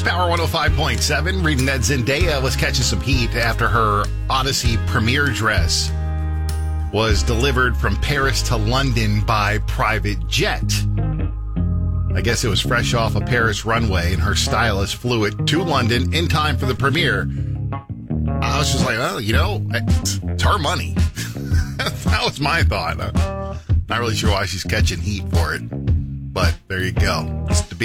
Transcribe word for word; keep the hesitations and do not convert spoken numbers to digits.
Power one oh five point seven. Reading that Zendaya was catching some heat after her Odyssey premiere dress was delivered from Paris to London by private jet. I guess it was fresh off a Paris runway, and her stylist flew it to London in time for the premiere. I was just like, oh, you know, it's her money. That was my thought. Not really sure why she's catching heat for it, but there you go. It's to be